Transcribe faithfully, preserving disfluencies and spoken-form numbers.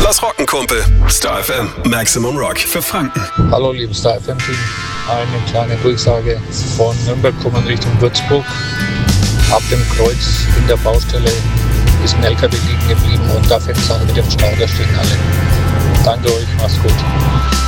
Was rocken, Kumpel? Star F M, Maximum Rock für Franken. Hallo, liebes Star F M-Team. Eine kleine Durchsage von Nürnberg kommen Richtung Würzburg. Ab dem Kreuz in der Baustelle ist ein L K W liegen geblieben und da fängt es auch mit dem Stau, da stehen alle. Danke euch, macht's gut.